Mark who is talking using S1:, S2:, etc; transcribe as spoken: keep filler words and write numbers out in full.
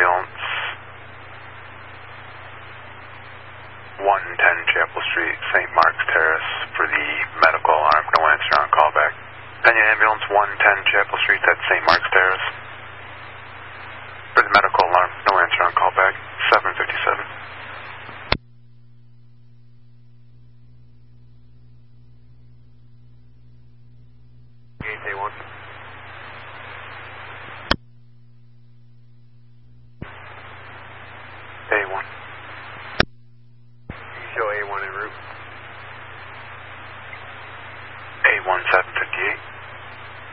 S1: ambulance one ten Chapel Street, Saint Mark's Terrace for the medical alarm. No answer on callback. Penn Ambulance one ten Chapel Street, that's Saint Mark's Terrace. For the medical alarm, no answer on callback. seven fifty-seven.
S2: Gate A one.